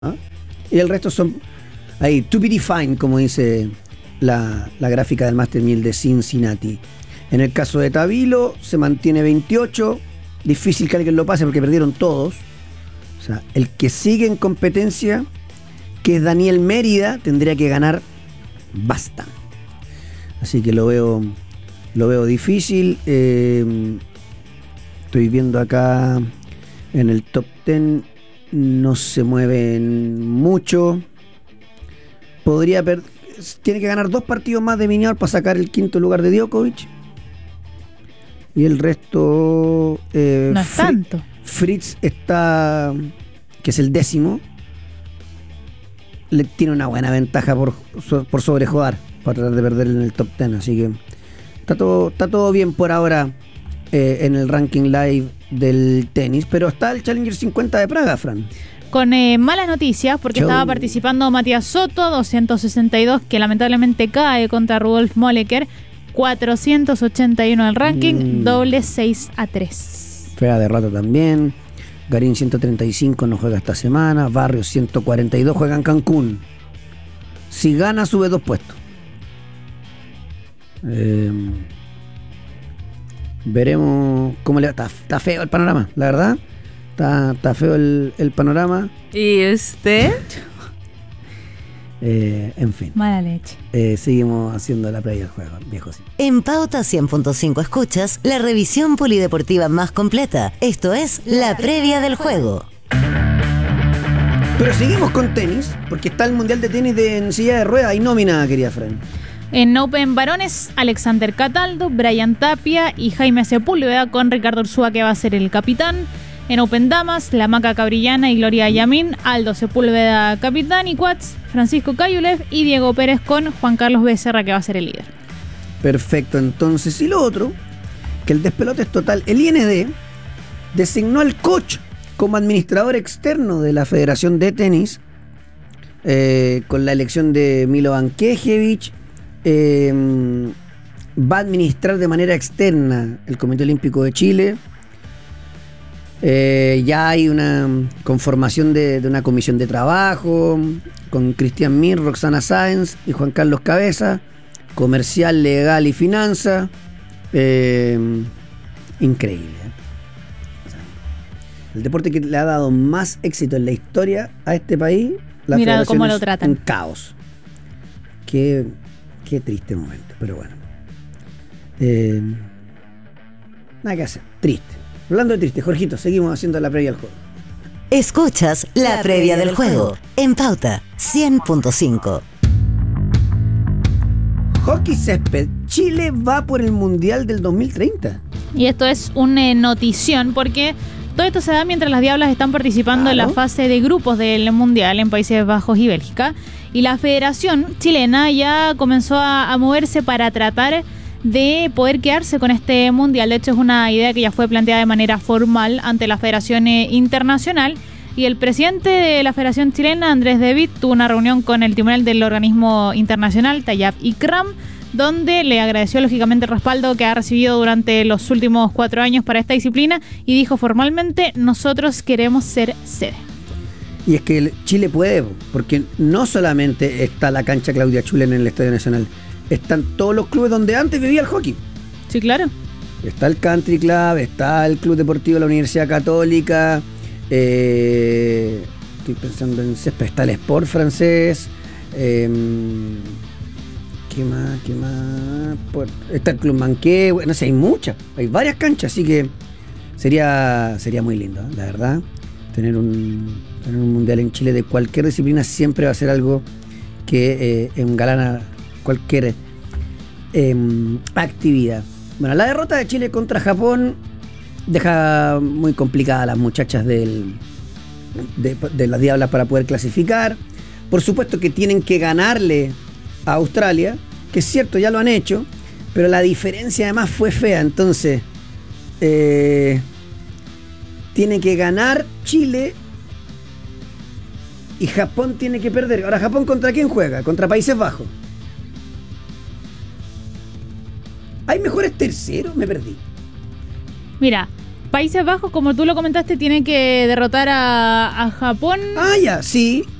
¿ah? Y el resto son ahí, to be defined, como dice la gráfica del Master 1000 de Cincinnati. En el caso de Tabilo, se mantiene 28. Difícil que alguien lo pase porque perdieron todos. O sea, el que sigue en competencia, que es Daniel Mérida, tendría que ganar bastante. Así que lo veo difícil. Estoy viendo acá en el top 10, no se mueven mucho. Tiene que ganar 2 partidos más de Minear para sacar el quinto lugar de Djokovic. Y el resto... no es tanto. Fritz está, que es el 10º, tiene una buena ventaja por sobrejugar, para tratar de perder en el top 10. Así que está todo bien por ahora en el ranking live del tenis. Pero está el Challenger 50 de Praga, Fran. Con malas noticias, porque estaba participando Matías Soto, 262, que lamentablemente cae contra Rudolf Molleker, 481 del ranking, doble 6-3. Fea derrota también. Garín 135 no juega esta semana. Barrios 142 juega en Cancún. Si gana, sube 2 puestos. Veremos cómo le va. Está feo el panorama, la verdad. Está feo el panorama. ¿Y usted? En fin. Mala leche. Seguimos haciendo la previa del juego, viejo. Sí. En Pauta 100.5 escuchas la revisión polideportiva más completa. Esto es la previa del juego. Pero seguimos con tenis, porque está el Mundial de Tenis en silla de ruedas y nómina, querida Fran. En Open varones, Alexander Cataldo, Brian Tapia y Jaime Sepúlveda, con Ricardo Urzúa, que va a ser el capitán. En Open damas, la Maca Cabrillana y Gloria Yamín, Aldo Sepúlveda capitán y quads, Francisco Cayulev y Diego Pérez con Juan Carlos Becerra, que va a ser el líder. Perfecto, entonces. Y lo otro, que el despelote es total. El IND designó al coach como administrador externo de la Federación de Tenis, con la elección de Milovan Knežević. Va a administrar de manera externa el Comité Olímpico de Chile. Ya hay una conformación de una comisión de trabajo con Cristian Mir, Roxana Sáenz y Juan Carlos Cabeza, comercial, legal y finanza. Increíble. O sea, el deporte que le ha dado más éxito en la historia a este país, la Mira federación cómo es lo tratan. un caos. Qué triste momento, pero bueno. Nada que hacer, triste. Hablando de triste, Jorgito, seguimos haciendo la previa del juego. Escuchas la previa del juego en Pauta 100.5. Hockey césped. Chile va por el Mundial del 2030. Y esto es una notición, porque todo esto se da mientras las Diablas están participando en la fase de grupos del Mundial en Países Bajos y Bélgica. Y la Federación Chilena ya comenzó a moverse para tratar de poder quedarse con este Mundial. De hecho, es una idea que ya fue planteada de manera formal ante la Federación Internacional. Y el presidente de la Federación Chilena, Andrés David, tuvo una reunión con el timonel del organismo internacional, Tayyip Ikram, donde le agradeció lógicamente el respaldo que ha recibido durante los últimos 4 años para esta disciplina y dijo formalmente: nosotros queremos ser sede. Y es que Chile puede, porque no solamente está la cancha Claudia Chulen en el Estadio Nacional, están todos los clubes donde antes vivía el hockey. Sí, claro. Está el Country Club, está el Club Deportivo de la Universidad Católica, estoy pensando en césped, está el Sport francés, ¿qué más? Está el Club Manqué, no sé, hay varias canchas, así que sería muy lindo, la verdad. Tener un mundial en Chile de cualquier disciplina siempre va a ser algo que engalana cualquier actividad. Bueno, la derrota de Chile contra Japón deja muy complicadas a las muchachas de las Diablas para poder clasificar. Por supuesto que tienen que ganarle a Australia, que es cierto, ya lo han hecho, pero la diferencia además fue fea. Entonces tiene que ganar Chile y Japón tiene que perder. Ahora, ¿Japón contra quién juega? Contra Países Bajos. ¿Hay mejores terceros? Me perdí. Mira, Países Bajos, como tú lo comentaste, tiene que derrotar a Japón. Ah, ya, sí.